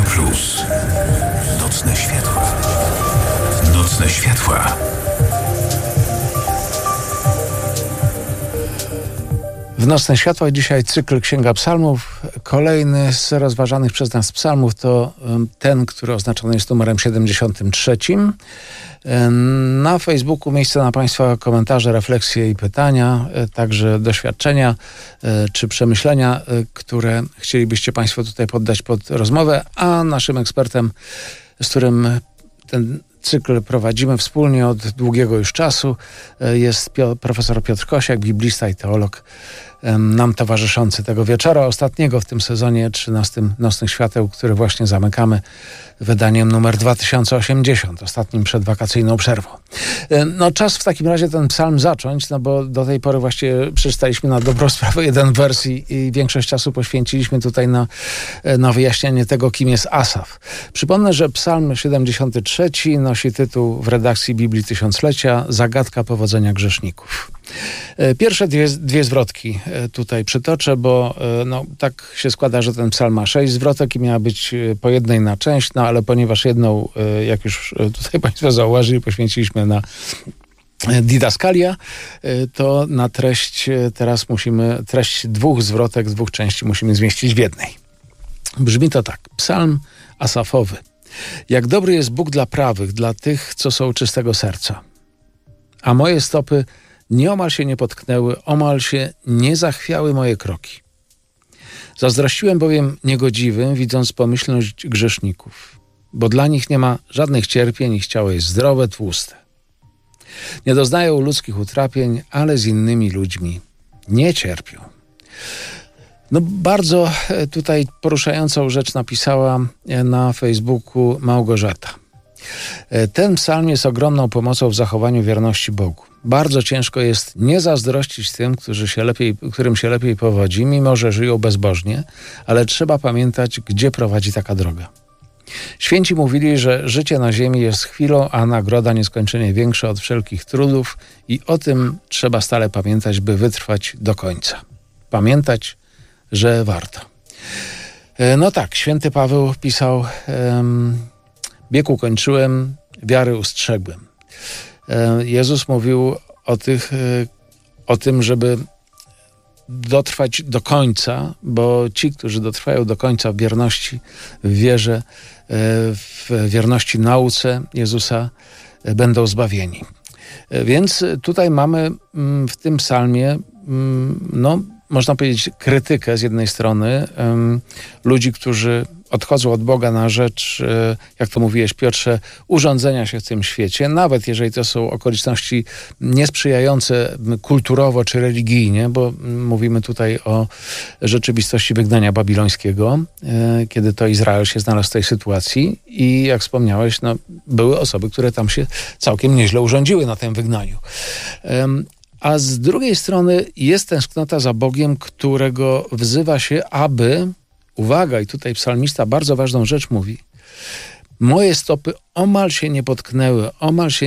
Plus. Nocne światła. Nocne światła. W Nocne Światła dzisiaj cykl Księga Psalmów. Kolejny z rozważanych przez nas psalmów to ten, który oznaczony jest numerem 73. Na Facebooku miejsce na Państwa komentarze, refleksje i pytania, także doświadczenia czy przemyślenia, które chcielibyście Państwo tutaj poddać pod rozmowę, a naszym ekspertem, z którym ten cykl prowadzimy wspólnie od długiego już czasu, jest profesor Piotr Kosiak, biblista i teolog, nam towarzyszący tego wieczora, ostatniego w tym sezonie 13 Nocnych Świateł, który właśnie zamykamy wydaniem numer 2080, ostatnim przed wakacyjną przerwą. No czas w takim razie ten psalm zacząć, no bo do tej pory właściwie przeczytaliśmy na dobrą sprawę jeden wers i większość czasu poświęciliśmy tutaj na wyjaśnienie tego, kim jest Asaf. Przypomnę, że psalm 73 nosi tytuł w redakcji Biblii Tysiąclecia Zagadka powodzenia grzeszników. Pierwsze dwie zwrotki tutaj przytoczę, bo tak się składa, że ten psalm ma 6 zwrotek i miała być po jednej na część, no ale ponieważ jedną, jak już tutaj Państwo zauważyli, poświęciliśmy na didaskalia, to na treść teraz treść dwóch zwrotek, dwóch części musimy zmieścić w jednej. Brzmi to tak. Psalm Asafowy. Jak dobry jest Bóg dla prawych, dla tych, co są czystego serca. A moje stopy nieomal się nie potknęły, omal się nie zachwiały moje kroki. Zazdrościłem bowiem niegodziwym, widząc pomyślność grzeszników, bo dla nich nie ma żadnych cierpień, ich ciało jest zdrowe, tłuste. Nie doznają ludzkich utrapień, ale z innymi ludźmi nie cierpią. No bardzo tutaj poruszającą rzecz napisała na Facebooku Małgorzata. Ten psalm jest ogromną pomocą w zachowaniu wierności Bogu. Bardzo ciężko jest nie zazdrościć tym, którym się lepiej powodzi, mimo że żyją bezbożnie, ale trzeba pamiętać, gdzie prowadzi taka droga. Święci mówili, że życie na ziemi jest chwilą, a nagroda nieskończenie większa od wszelkich trudów i o tym trzeba stale pamiętać, by wytrwać do końca. Pamiętać, że warto. No tak, święty Paweł pisał: bieg ukończyłem, wiary ustrzegłem. Jezus mówił o tym, żeby dotrwać do końca, bo ci, którzy dotrwają do końca w wierności, w wierze, w wierności nauce Jezusa, będą zbawieni. Więc tutaj mamy w tym psalmie, można powiedzieć, krytykę z jednej strony ludzi, którzy odchodzą od Boga na rzecz, jak to mówiłeś, Piotrze, urządzenia się w tym świecie, nawet jeżeli to są okoliczności niesprzyjające kulturowo czy religijnie, bo mówimy tutaj o rzeczywistości wygnania babilońskiego, kiedy to Izrael się znalazł w tej sytuacji i jak wspomniałeś, były osoby, które tam się całkiem nieźle urządziły na tym wygnaniu. A z drugiej strony jest tęsknota za Bogiem, którego wzywa się, aby, uwaga, i tutaj psalmista bardzo ważną rzecz mówi, moje stopy omal się nie potknęły, omal się